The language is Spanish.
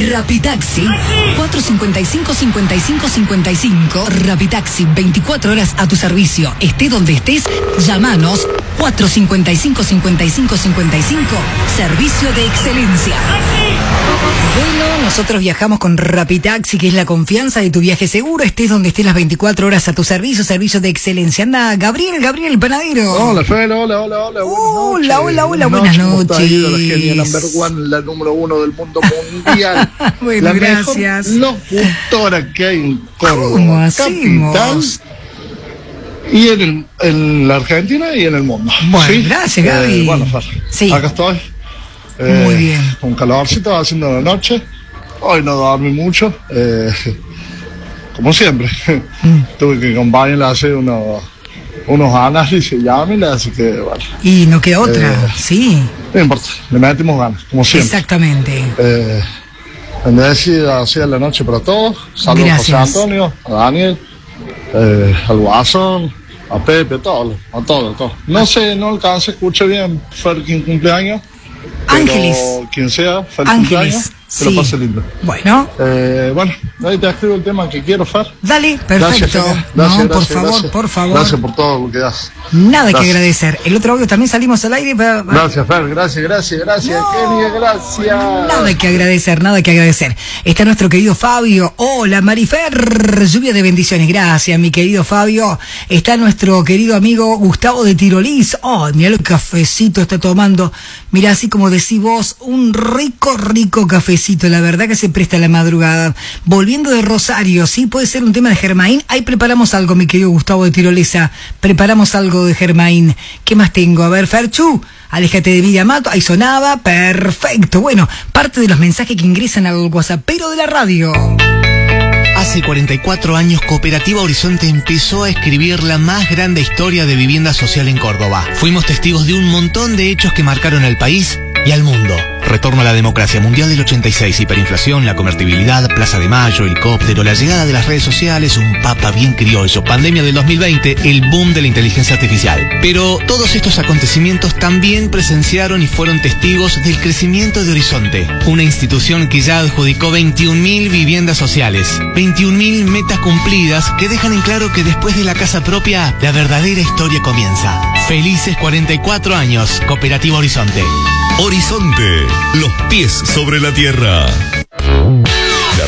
Rapitaxi 455-5555. Rapitaxi, 24 horas a tu servicio. Esté donde estés, llámanos. 455-5555. Servicio de excelencia. Bueno, nosotros viajamos con Rapitaxi, que es la confianza de tu viaje seguro. Estés donde estés, las 24 horas a tu servicio. Servicio de excelencia. Anda, Gabriel, el panadero. Hola, Fer, hola. Hola, buenas noches. La genia number one, la número 1 del mundo mundial. Bueno, la gracias. Mejor locutora que hay en Córdoba. ¿Cómo hacemos? Capital, y en la Argentina y en el mundo. Bueno, ¿sí? Gracias, Gaby. Bueno, Fer, sí. Acá estoy. Muy bien. Un calorcito haciendo la noche. Hoy no dormí mucho. Como siempre. Tuve que acompañarla a hacer unos análisis y así que bueno. Y no queda otra, sí. No importa, le metimos ganas, como siempre. Exactamente. Bendecida sea la noche para todos. Saludos a José Antonio, a Daniel, al Guasón, a Pepe, a todos. No sé, no alcancé, escuché bien, Fer, ¿quién cumpleaños? Ángeles. Pero quien sea, feliz Ángeles, cumpleaños, que lo pase lindo. Bueno. Bueno, ahí te escribo el tema que quiero, Fer. Dale, perfecto. Gracias, por favor. Gracias por todo lo que das. Nada que agradecer. El otro audio también salimos al aire. Gracias, Fer, gracias. Kenia, gracias. Nada que agradecer. Está nuestro querido Fabio. Hola, Marifer. Lluvia de bendiciones. Gracias, mi querido Fabio. Está nuestro querido amigo Gustavo de Tirolís. Oh, mirá el cafecito está tomando. Mirá, así como decís vos, un rico cafecito. La verdad que se presta la madrugada. Volviendo de Rosario, sí, puede ser un tema de Germain. Ahí preparamos algo, mi querido Gustavo de Tirolesa. Preparamos algo de Germain. ¿Qué más tengo? A ver, Ferchu, aléjate de Miriam Mato. Ahí sonaba. Perfecto. Bueno, parte de los mensajes que ingresan al WhatsApp, pero de la radio. Hace 44 años, Cooperativa Horizonte empezó a escribir la más grande historia de vivienda social en Córdoba. Fuimos testigos de un montón de hechos que marcaron al país y al mundo. Retorno a la democracia mundial del 86, hiperinflación, la convertibilidad, Plaza de Mayo, helicóptero, la llegada de las redes sociales, un papa bien criollo, pandemia del 2020, el boom de la inteligencia artificial. Pero todos estos acontecimientos también presenciaron y fueron testigos del crecimiento de Horizonte, una institución que ya adjudicó 21.000 viviendas sociales, 21.000 metas cumplidas que dejan en claro que después de la casa propia, la verdadera historia comienza. Felices 44 años, Cooperativa Horizonte. Horizonte, los pies sobre la tierra.